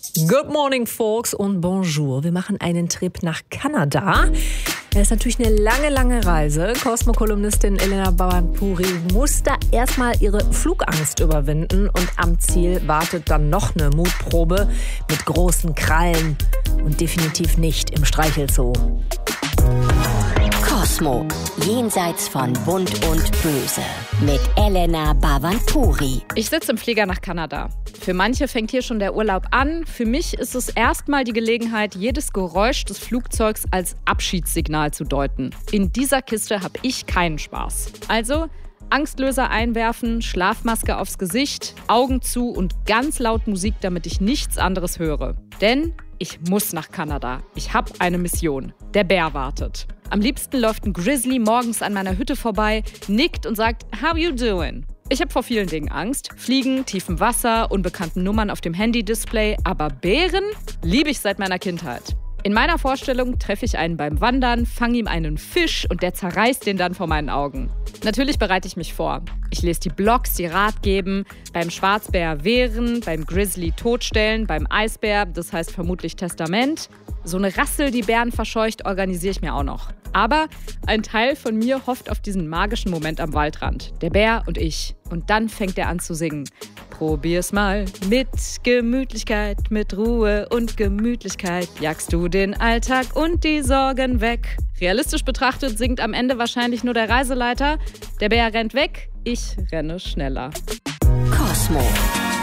Good morning, folks, und bonjour. Wir machen einen Trip nach Kanada. Das ist natürlich eine lange Reise. Cosmo-Kolumnistin Elena Bhavanpuri muss da erstmal ihre Flugangst überwinden. Und am Ziel wartet dann noch eine Mutprobe mit großen Krallen. Und definitiv nicht im Streichelzoo. Cosmo, jenseits von Bunt und Böse, mit Elena Bhavanpuri. Ich sitze im Flieger nach Kanada. Für manche fängt hier schon der Urlaub an. Für mich ist es erstmal die Gelegenheit, jedes Geräusch des Flugzeugs als Abschiedssignal zu deuten. In dieser Kiste habe ich keinen Spaß. Also Angstlöser einwerfen, Schlafmaske aufs Gesicht, Augen zu und ganz laut Musik, damit ich nichts anderes höre. Denn ich muss nach Kanada. Ich habe eine Mission. Der Bär wartet. Am liebsten läuft ein Grizzly morgens an meiner Hütte vorbei, nickt und sagt, "How you doing?" Ich habe vor vielen Dingen Angst. Fliegen, tiefem Wasser, unbekannten Nummern auf dem Handy-Display. Aber Bären liebe ich seit meiner Kindheit. In meiner Vorstellung treffe ich einen beim Wandern, fange ihm einen Fisch und der zerreißt den dann vor meinen Augen. Natürlich bereite ich mich vor. Ich lese die Blogs, die Rat geben, beim Schwarzbär wehren, beim Grizzly totstellen, beim Eisbär, das heißt vermutlich Testament. So eine Rassel, die Bären verscheucht, organisiere ich mir auch noch. Aber ein Teil von mir hofft auf diesen magischen Moment am Waldrand. Der Bär und ich. Und dann fängt er an zu singen. Probier's mal mit Gemütlichkeit, mit Ruhe und Gemütlichkeit. Jagst du den Alltag und die Sorgen weg. Realistisch betrachtet singt am Ende wahrscheinlich nur der Reiseleiter. Der Bär rennt weg, ich renne schneller. Cosmo.